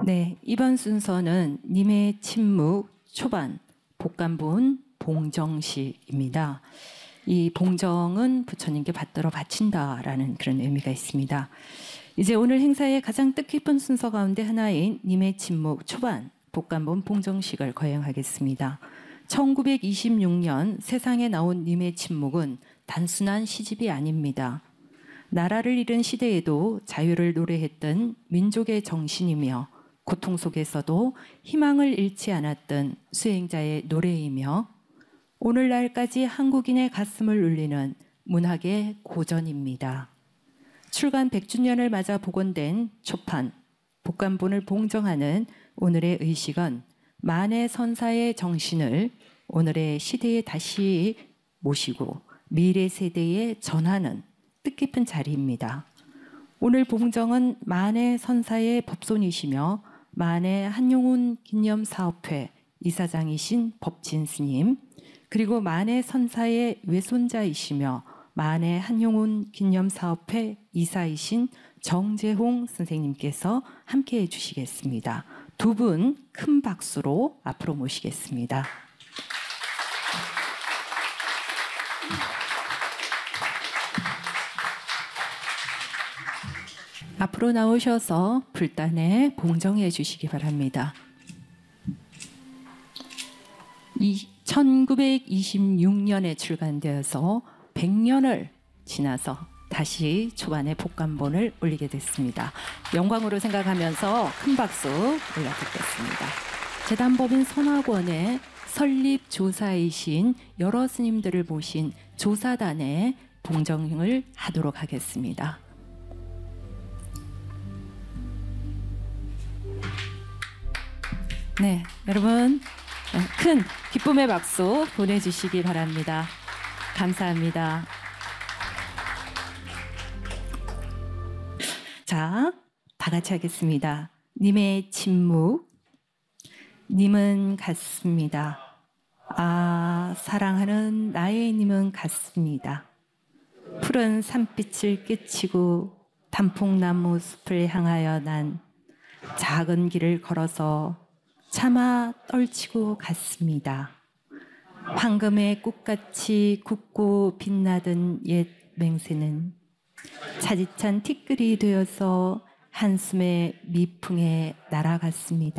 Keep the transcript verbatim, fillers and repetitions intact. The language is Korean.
네, 이번 순서는 님의 침묵 초반 복간본 봉정식입니다. 이 봉정은 부처님께 받들어 바친다라는 그런 의미가 있습니다. 이제 오늘 행사의 가장 뜻깊은 순서 가운데 하나인 님의 침묵 초반 복간본 봉정식을 거행하겠습니다. 천구백이십육 년 세상에 나온 님의 침묵은 단순한 시집이 아닙니다. 나라를 잃은 시대에도 자유를 노래했던 민족의 정신이며 고통 속에서도 희망을 잃지 않았던 수행자의 노래이며 오늘날까지 한국인의 가슴을 울리는 문학의 고전입니다. 출간 백 주년을 맞아 복원된 초판, 복간본을 봉정하는 오늘의 의식은 만해 선사의 정신을 오늘의 시대에 다시 모시고 미래 세대에 전하는 뜻깊은 자리입니다. 오늘 봉정은 만해 선사의 법손이시며 만해 한용운 기념사업회 이사장이신 법진 스님, 그리고 만해 선사의 외손자이시며 만해 한용운 기념사업회 이사이신 정재홍 선생님께서 함께해 주시겠습니다. 두 분 큰 박수로 앞으로 모시겠습니다. 앞으로 나오셔서 불단에 봉정해 주시기 바랍니다. 이 천구백이십육 년에 출간되어서 백 년을 지나서 다시 초반에 복간본을 올리게 됐습니다. 영광으로 생각하면서 큰 박수 올려드리겠습니다. 재단법인 선학원의 설립 조사이신 여러 스님들을 모신 조사단의 봉정을 하도록 하겠습니다. 네, 여러분 큰 기쁨의 박수 보내주시기 바랍니다. 감사합니다. 자, 다 같이 하겠습니다. 님의 침묵. 님은 같습니다. 아, 사랑하는 나의 님은 같습니다. 푸른 산빛을 깨치고 단풍나무 숲을 향하여 난 작은 길을 걸어서 차마 떨치고 갔습니다. 황금의 꽃같이 굵고 빛나던 옛 맹세는 차디찬 티끌이 되어서 한숨의 미풍에 날아갔습니다.